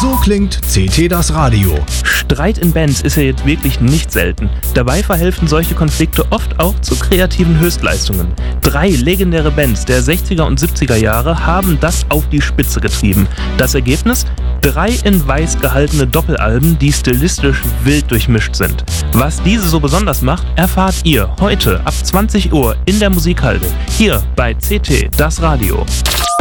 So klingt CT das Radio. Streit in Bands ist ja jetzt wirklich nicht selten. Dabei verhelfen solche Konflikte oft auch zu kreativen Höchstleistungen. 3 legendäre Bands der 60er und 70er Jahre haben das auf die Spitze getrieben. Das Ergebnis? 3 in weiß gehaltene Doppelalben, die stilistisch wild durchmischt sind. Was diese so besonders macht, erfahrt ihr heute ab 20 Uhr in der Musikhalde, hier bei CT das Radio.